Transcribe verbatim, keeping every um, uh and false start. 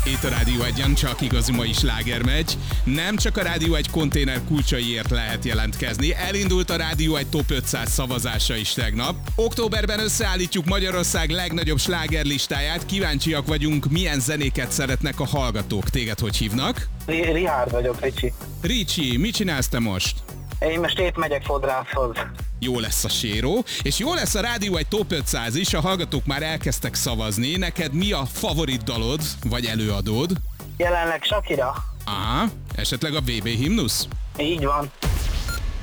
Itt a Rádió egyen csak igazi mai sláger megy. Nem csak a Rádió egy konténer kulcsaiért lehet jelentkezni. Elindult a Rádió egy top ötszáz szavazása is tegnap. Októberben összeállítjuk Magyarország legnagyobb slágerlistáját. Kíváncsiak vagyunk, milyen zenéket szeretnek a hallgatók. Téged hogy hívnak? Richard vagyok, Ricsi. Ricsi, mit csinálsz te most? Én most épp megyek fodrászhoz. Jó lesz a séró, és jó lesz a Rádió egy top ötszáz is, a hallgatók már elkezdtek szavazni. Neked mi a favorit dalod, vagy előadód? Jelenleg Shakira. Aha, esetleg a vé bé himnusz? Így van.